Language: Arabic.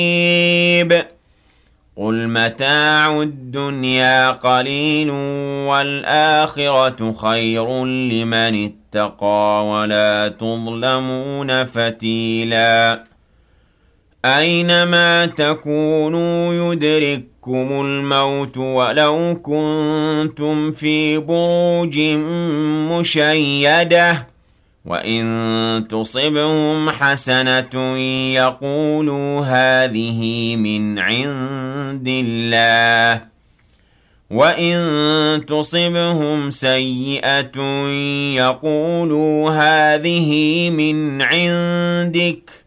قل متاع الدنيا قليل والآخرة خير لمن اتقى ولا تظلمون فتيلا أينما تكونوا يدرككم الموت ولو كنتم في بروج مشيدة وإن تصبهم حسنة يقولوا هذه من عند الله وإن تصبهم سيئة يقولوا هذه من عندك